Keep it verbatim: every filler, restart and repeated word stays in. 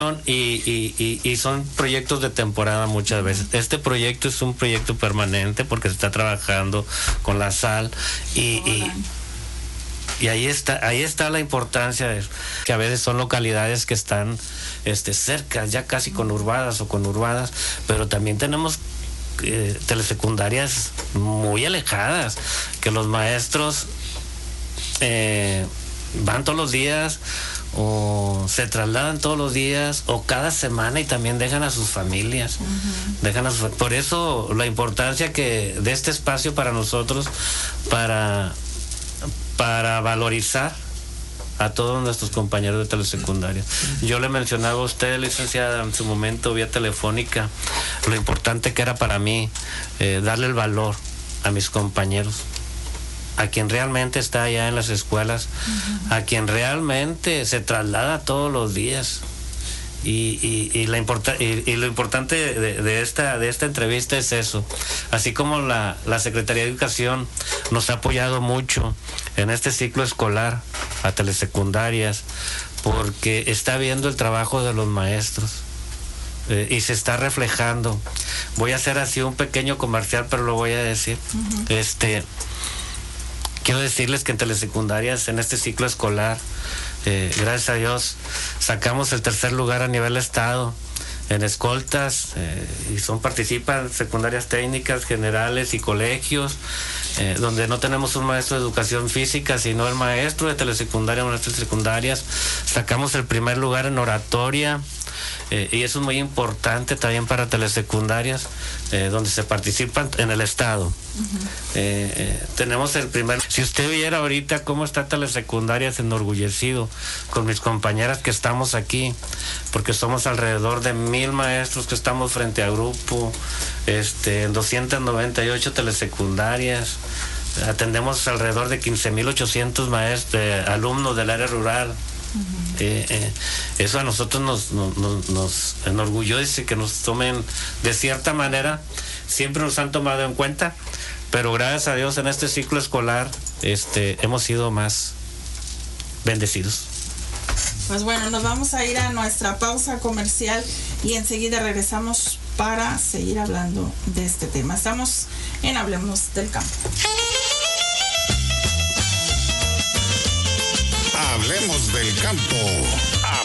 Y, y, y, y son proyectos de temporada muchas veces. Este proyecto es un proyecto permanente porque se está trabajando con la sal y, y, y ahí está, ahí está la importancia de que a veces son localidades que están este, cerca, ya casi conurbadas o conurbadas, pero también tenemos eh, telesecundarias muy alejadas, que los maestros eh, van todos los días o se trasladan todos los días o cada semana y también dejan a sus familias. Uh-huh. Dejan a sus, por eso la importancia que de este espacio para nosotros, para, para valorizar a todos nuestros compañeros de telesecundaria. Yo le mencionaba a usted, licenciada, en su momento vía telefónica, lo importante que era para mí eh, darle el valor a mis compañeros, a quien realmente está allá en las escuelas, uh-huh. a quien realmente se traslada todos los días. Y, y, y, la importa, y, y lo importante de, de, esta, de esta entrevista es eso. Así como la, la Secretaría de Educación nos ha apoyado mucho en este ciclo escolar a telesecundarias, porque está viendo el trabajo de los maestros eh, y se está reflejando. Voy a hacer así un pequeño comercial, pero lo voy a decir. Uh-huh. Este... Quiero decirles que en telesecundarias, en este ciclo escolar, eh, gracias a Dios, sacamos el tercer lugar a nivel estado en escoltas, eh, y son participan secundarias técnicas, generales y colegios, eh, donde no tenemos un maestro de educación física, sino el maestro de telesecundaria o nuestras secundarias. Sacamos el primer lugar en oratoria, eh, y eso es muy importante también para telesecundarias, eh, donde se participan en el estado. Uh-huh. eh, eh, tenemos el primer, si usted viera ahorita cómo está telesecundarias, enorgullecido con mis compañeras que estamos aquí, porque somos alrededor de mil maestros que estamos frente a grupo, este, en doscientas noventa y ocho telesecundarias, atendemos alrededor de quince mil ochocientos maestros, eh, alumnos del área rural. Uh-huh. eh, eh, eso a nosotros nos, nos, nos, nos enorgullece que nos tomen de cierta manera. Siempre nos han tomado en cuenta, pero gracias a Dios en este ciclo escolar este, hemos sido más bendecidos. Pues bueno, nos vamos a ir a nuestra pausa comercial y enseguida regresamos para seguir hablando de este tema. Estamos en Hablemos del Campo. Hablemos del Campo.